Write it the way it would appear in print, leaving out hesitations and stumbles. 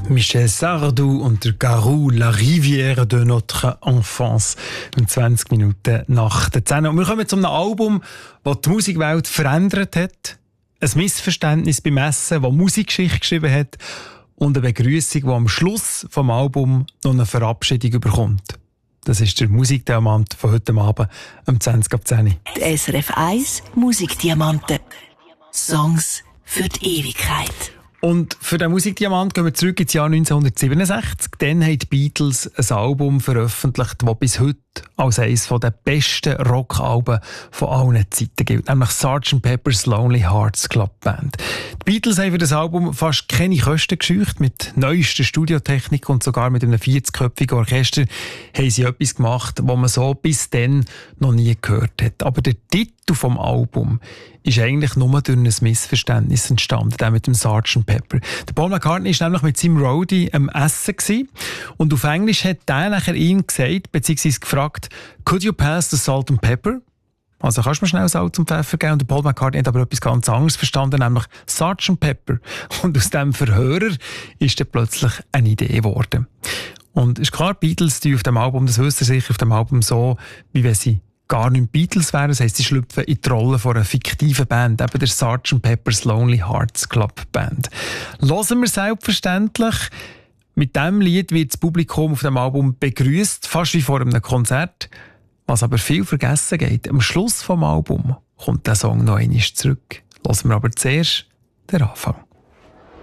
Michel Sardou und der Garou, La Rivière de notre enfance. 20 Minuten nach der 10. Und wir kommen zu einem Album, das die Musikwelt verändert hat. Ein Missverständnis beim Essen, das Musikgeschichte geschrieben hat. Und eine Begrüßung, die am Schluss des Albums noch eine Verabschiedung bekommt. Das ist der Musikdiamant von heute Abend um 20 ab 10. Die SRF 1 Musikdiamanten. Songs für die Ewigkeit. Und für den Musikdiamant gehen wir zurück ins Jahr 1967. Dann haben die Beatles ein Album veröffentlicht, das bis heute als eines der besten Rockalben von allen Zeiten gilt, nämlich Sgt. Pepper's Lonely Hearts Club Band. Die Beatles haben für das Album fast keine Kosten gescheucht. Mit neuester Studiotechnik und sogar mit einem 40-köpfigen Orchester haben sie etwas gemacht, was man so bis dann noch nie gehört hat. Aber der Titel vom Album ist eigentlich nur durch ein Missverständnis entstanden, der mit dem Sgt. Pepper. Der Paul McCartney war nämlich mit seinem Roadie am Essen gewesen, und auf Englisch hat der nachher ihm gesagt, beziehungsweise gefragt, «Could you pass the salt and pepper?» Also kannst du mir schnell Salz und Pfeffer geben? Und der Paul McCartney hat aber etwas ganz anderes verstanden, nämlich Sgt. Pepper. Und aus dem Verhörer ist dann plötzlich eine Idee geworden. Und ist klar, Beatles, die auf dem Album, das wisst ihr sicher, auf dem Album so, wie wenn sie gar nicht Beatles wären. Das heisst, sie schlüpfen in die Rolle von einer fiktiven Band, eben der Sgt. Pepper's Lonely Hearts Club Band. Hören wir selbstverständlich. Mit diesem Lied wird das Publikum auf dem Album begrüßt, fast wie vor einem Konzert. Was aber viel vergessen geht, am Schluss des Albums kommt der Song noch einmal zurück. Hören wir aber zuerst den Anfang.